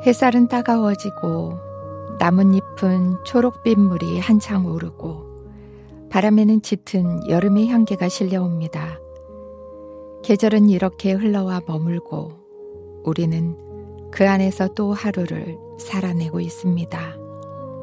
햇살은 따가워지고 나뭇잎은 초록빛 물이 한창 오르고 바람에는 짙은 여름의 향기가 실려옵니다. 계절은 이렇게 흘러와 머물고 우리는 그 안에서 또 하루를 살아내고 있습니다.